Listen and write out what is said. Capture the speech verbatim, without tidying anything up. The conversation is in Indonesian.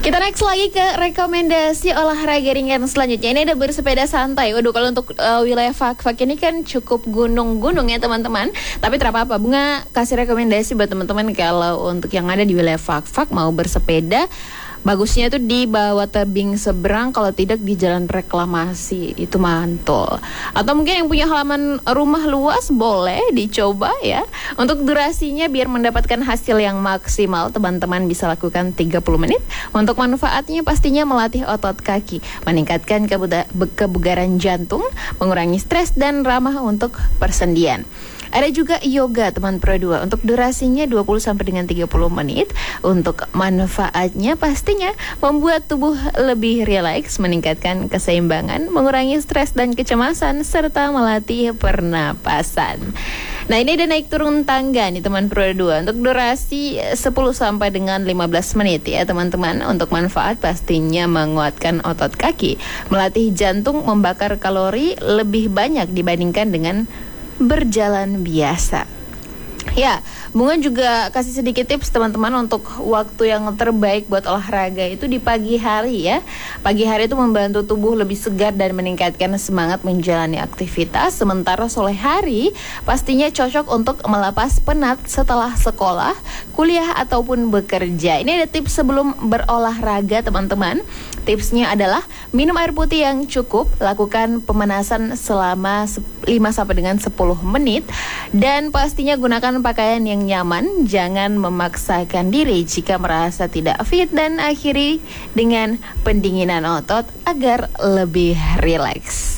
Kita next lagi ke rekomendasi olahraga ringan selanjutnya. Ini ada bersepeda santai. Waduh, kalau untuk uh, wilayah Fak-Fak ini kan cukup gunung-gunung ya teman-teman. Tapi tidak apa-apa, Bunga kasih rekomendasi buat teman-teman kalau untuk yang ada di wilayah Fak-Fak mau bersepeda, bagusnya itu di bawah tebing seberang, kalau tidak di jalan reklamasi, itu mantul. Atau mungkin yang punya halaman rumah luas boleh dicoba ya. Untuk durasinya biar mendapatkan hasil yang maksimal, teman-teman bisa lakukan tiga puluh menit. Untuk manfaatnya pastinya melatih otot kaki, meningkatkan kebuda- kebugaran jantung, mengurangi stres dan ramah untuk persendian. Ada juga yoga teman Pro dua. Untuk durasinya dua puluh sampai dengan tiga puluh menit. Untuk manfaatnya pastinya membuat tubuh lebih rileks, meningkatkan keseimbangan, mengurangi stres dan kecemasan, serta melatih pernapasan. Nah, ini ada naik turun tangga nih teman Pro dua. Untuk durasi sepuluh sampai dengan lima belas menit ya teman-teman. Untuk manfaat pastinya menguatkan otot kaki, melatih jantung, membakar kalori lebih banyak dibandingkan dengan berjalan biasa. Ya, Bunga juga kasih sedikit tips teman-teman untuk waktu yang terbaik buat olahraga itu di pagi hari ya. Pagi hari itu membantu tubuh lebih segar dan meningkatkan semangat menjalani aktivitas. Sementara sore hari pastinya cocok untuk melepas penat setelah sekolah, kuliah ataupun bekerja. Ini ada tips sebelum berolahraga teman-teman. Tipsnya adalah minum air putih yang cukup, lakukan pemanasan selama lima sampai dengan sepuluh menit, dan pastinya gunakan pakaian yang nyaman, jangan memaksakan diri jika merasa tidak fit, dan akhiri dengan pendinginan otot agar lebih rileks.